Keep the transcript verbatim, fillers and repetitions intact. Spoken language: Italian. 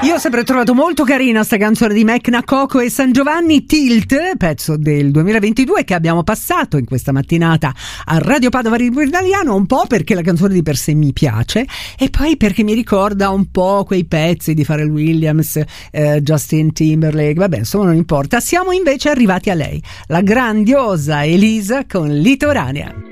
Io ho sempre trovato molto carina sta canzone di Mecna, Coco e San Giovanni, Tilt, pezzo del duemilaventidue che abbiamo passato in questa mattinata a Radio Padova Ritmo Italiano, un po' perché la canzone di per sé mi piace e poi perché mi ricorda un po' quei pezzi di Pharrell Williams, eh, Justin Timberlake, vabbè insomma non importa. Siamo invece arrivati a lei, la grandiosa Elisa con Litoranea.